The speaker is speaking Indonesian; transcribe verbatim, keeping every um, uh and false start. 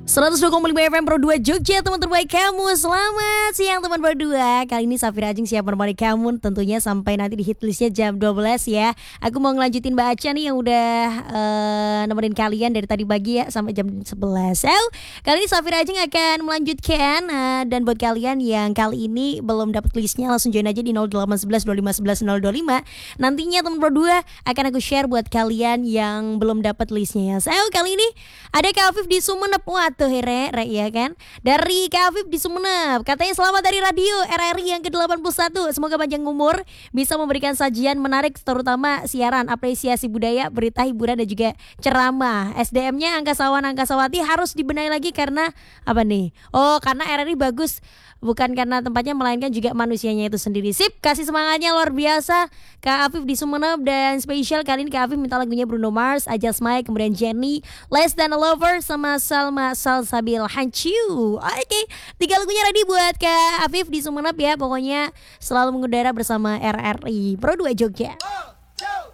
seratus dua koma lima F M Pro dua Jogja, teman terbaik kamu. Selamat siang teman berdua. Kali ini Safira Ajeng siap menemani kamu tentunya sampai nanti di hitlistnya jam dua belas ya. Aku mau ngelanjutin Mbak Aca nih yang udah uh, nemenin kalian dari tadi pagi ya sampai jam sebelas. So, kali ini Safira Ajeng akan melanjutkan uh, dan buat kalian yang kali ini belum dapat listnya langsung join aja di nol delapan satu satu dua lima satu satu nol dua lima. Nantinya teman berdua akan aku share buat kalian yang belum dapat listnya ya. So, kali ini ada Kak Afif di Sumenep. Tuh Here, Re, ya kan. Dari Kak Afif di Sumenep. Katanya selamat dari radio R R I yang ke delapan puluh satu. Semoga panjang umur, bisa memberikan sajian menarik, terutama siaran, apresiasi budaya, berita hiburan dan juga ceramah. S D M-nya Angkasawan Angkasawati harus dibenahi lagi karena apa nih? Oh, karena R R I bagus, bukan karena tempatnya melainkan juga manusianya itu sendiri. Sip, kasih semangatnya luar biasa Kak Afif di Sumenep. Dan spesial kali ini Kak Afif minta lagunya Bruno Mars, I Just Might, kemudian Jenny, Less Than a Lover, sama Salma Salsabil Hanciu. Oke, tiga lagunya ready buat Kak Afif di Sumenep ya. Pokoknya selalu mengudara bersama R R I Pro dua Jogja.